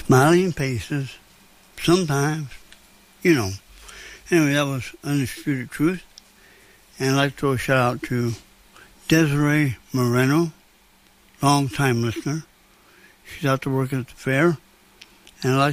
smiling faces, sometimes, you know. Anyway, that was Undisputed Truth. And I'd like to throw a shout out to Desiree Moreno, long-time listener. She's out to work at the fair. And I'd like